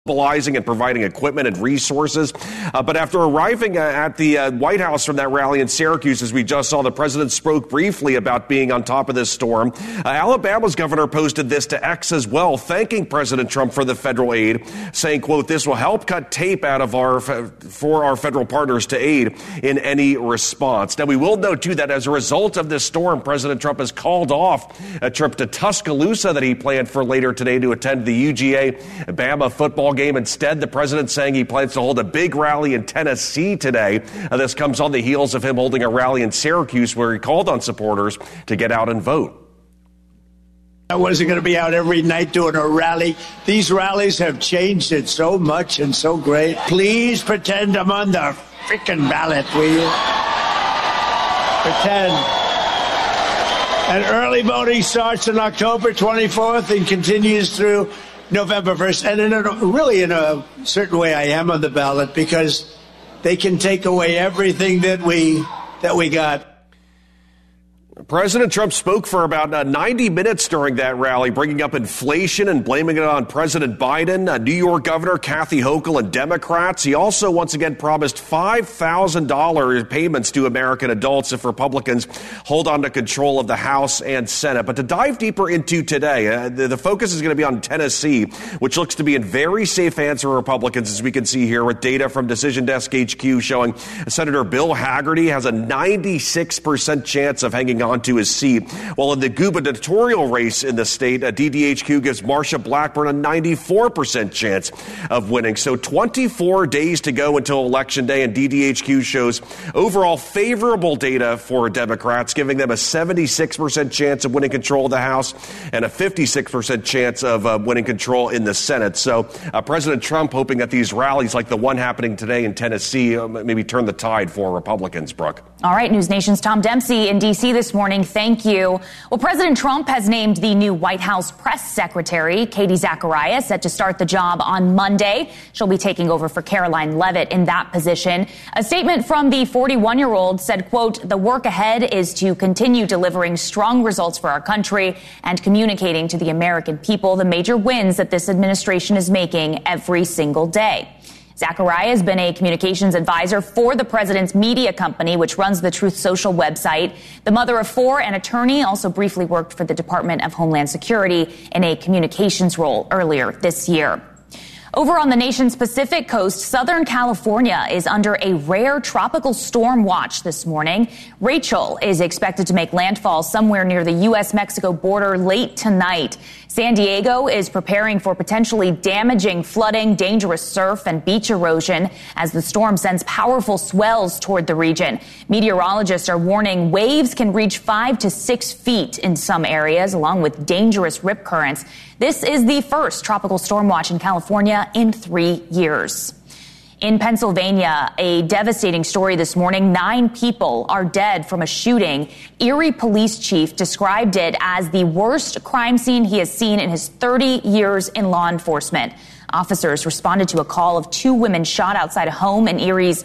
mobilizing and providing equipment and resources. But after arriving at the White House from that rally in Syracuse, as we just saw, the president spoke briefly about being on top of this storm. Alabama's governor posted this to X as well, thanking President Trump for the federal aid, saying, quote, "This will help cut tape out of for our federal partners to aid in any response." Now, we will note, too, that as a result of this storm, President Trump has called off a trip to Tuscaloosa that he planned for later today to attend the UGA-Bama football game. Instead, the president saying he plans to hold a big rally in Tennessee today. This comes on the heels of him holding a rally in Syracuse where he called on supporters to get out and vote. I wasn't going to be out every night doing a rally. These rallies have changed it so much and so great. Please pretend I'm on the freaking ballot, will you? Pretend. And early voting starts on October 24th and continues through November 1st. And in a certain way, I am on the ballot because they can take away everything that we got. President Trump spoke for about 90 minutes during that rally, bringing up inflation and blaming it on President Biden, New York Governor Kathy Hochul, and Democrats. He also once again promised $5,000 payments to American adults if Republicans hold on to control of the House and Senate. But to dive deeper into today, the focus is going to be on Tennessee, which looks to be in very safe hands for Republicans, as we can see here with data from Decision Desk HQ showing Senator Bill Hagerty has a 96% chance of hanging on to his seat. While in the gubernatorial race in the state, DDHQ gives Marsha Blackburn a 94% chance of winning. So 24 days to go until Election Day, and DDHQ shows overall favorable data for Democrats, giving them a 76% chance of winning control of the House and a 56% chance of winning control in the Senate. So President Trump hoping that these rallies like the one happening today in Tennessee maybe turn the tide for Republicans, Brooke. All right, News Nation's Tom Dempsey in D.C. this morning. Thank you. Well, President Trump has named the new White House press secretary, Katie Zacharias, set to start the job on Monday. She'll be taking over for Caroline Leavitt in that position. A statement from the 41-year-old said, quote, "The work ahead is to continue delivering strong results for our country and communicating to the American people the major wins that this administration is making every single day." Zachariah has been a communications advisor for the president's media company, which runs the Truth Social website. The mother of four, an attorney, also briefly worked for the Department of Homeland Security in a communications role earlier this year. Over on the nation's Pacific coast, Southern California is under a rare tropical storm watch this morning. Rachel is expected to make landfall somewhere near the U.S.-Mexico border late tonight. San Diego is preparing for potentially damaging flooding, dangerous surf, and beach erosion as the storm sends powerful swells toward the region. Meteorologists are warning waves can reach 5 to 6 feet in some areas, along with dangerous rip currents. This is the first tropical storm watch in California in 3 years. In Pennsylvania, a devastating story this morning. 9 people are dead from a shooting. Erie police chief described it as the worst crime scene he has seen in his 30 years in law enforcement. Officers responded to a call of 2 women shot outside a home on Erie's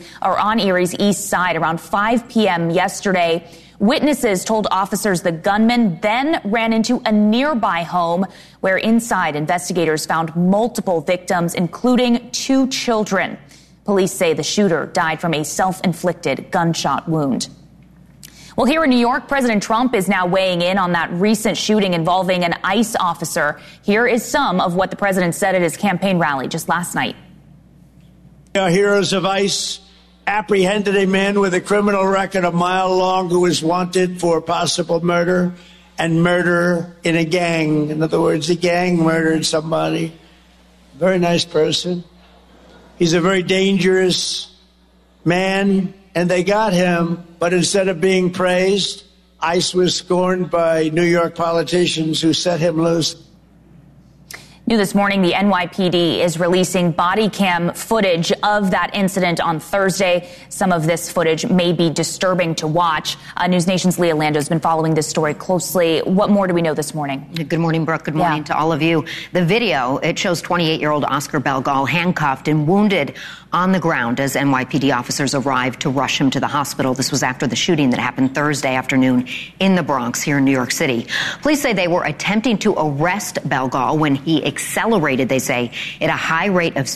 east side around 5 p.m. yesterday. Witnesses told officers the gunman then ran into a nearby home where inside investigators found multiple victims, including 2 children. Police say the shooter died from a self-inflicted gunshot wound. Well, here in New York, President Trump is now weighing in on that recent shooting involving an ICE officer. Here is some of what the president said at his campaign rally just last night. Our heroes of ICE apprehended a man with a criminal record a mile long who was wanted for possible murder and murder in a gang. In other words, the gang murdered somebody. Very nice person. He's a very dangerous man, and they got him. But instead of being praised, ICE was scorned by New York politicians who set him loose. New this morning, the NYPD is releasing body cam footage of that incident on Thursday. Some of this footage may be disturbing to watch. News Nation's Leah Lando has been following this story closely. What more do we know this morning? Good morning, Brooke. Good morning to all of you. The video, it shows 28-year-old Oscar Belgal handcuffed and wounded on the ground as NYPD officers arrived to rush him to the hospital. This was after the shooting that happened Thursday afternoon in the Bronx here in New York City. Police say they were attempting to arrest Belgal when he accelerated, they say, at a high rate of